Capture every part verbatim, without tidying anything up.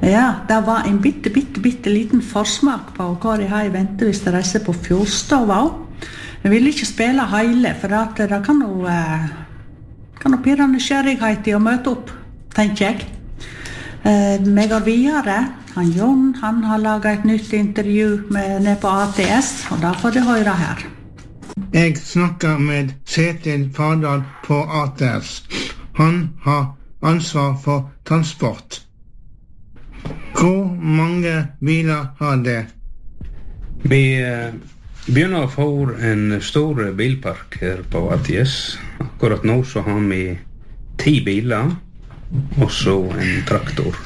Ja, det var en bitte, bitte, bitte liten forsmak på hva de har i vente hvis de reiser på Fjordstova. Jeg vil ikke spille hele, for at det kan jo, eh, kan jo pirre nysgjerrighet i å møte opp, tenker jeg. Eh, vi går videre. Han Jon, han har laget et nytt intervju med, ned på A T S, og da får du høre her. Jeg snakker med Kjetil Fardal på A T S. Han har ansvar for transport. Hvor mange biler har det? Vi eh, begynner å få en stor bilpark her på A T S. Akkurat nå så har vi ti biler, og så en traktor.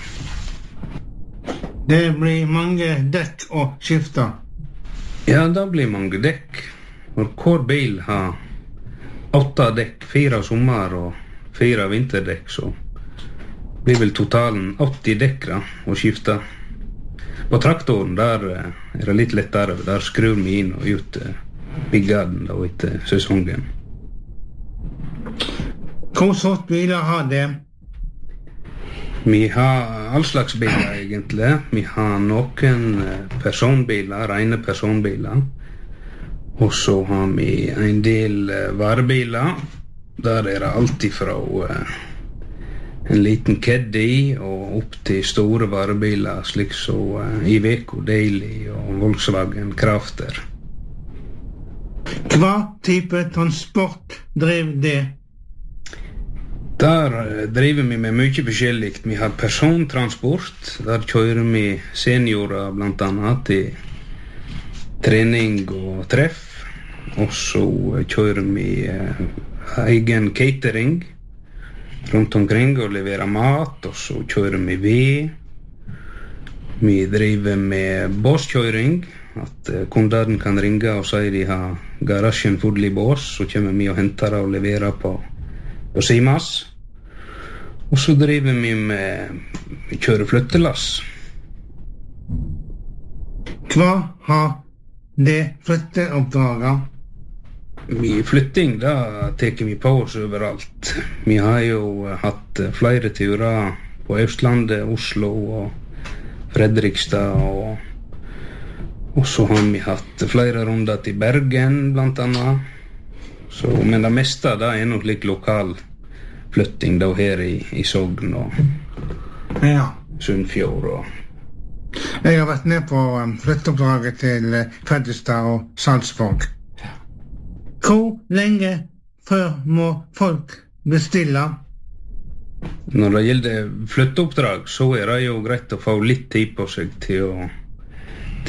Det blir mange dekk å skifte. Ja, det blir mange dekk. Og hver bil har åtte dekk, fire sommer og fire vinterdekk, så blir vel totalen åtti dekk da, å skifte. På traktoren der er det litt lettere, der skrur vi inn og ut byggaden da etter sesongen. Hvor sort biler har det? Vi har all slags biler egentlig. Vi har noen personbiler, rene personbiler. Og så har vi en del varebiler. Der er det alltid fra en liten Caddy og opp til store varebiler, slik som Iveco Daily og Volkswagen Crafter. Hva type transport driver det? Der driver vi med mye forskjellig. Vi har persontransport. Der kjører vi seniorer blant annet til trening og treff. Og så kjører vi eh, egen catering rundt omkring og leverer mat. Og så kjører vi ved. Vi driver med båskjøring. At eh, kundene kan ringe og si de har garasjen full i bås. Så kommer vi og henter og leverer på, på Simas. Og så driver vi med vi kjører flyttelass. Hva har det flytteoppdraget? Vi flytting, da teker vi på oss overalt. Vi har jo hatt flere turer på Østlandet, Oslo og Fredrikstad. Og, og så har vi hatt flere runder til Bergen, blant annet. Så, men det meste da er nok litt lokal flytting da her i, i Sogn og ja. Sunnfjord. Og jeg har vært ned på flytteoppdraget til Fredrikstad og Salzburg. Hvor lenge før må folk bestille? Når det gjelder flytteoppdrag, så er det jo greit å få litt tid på seg til å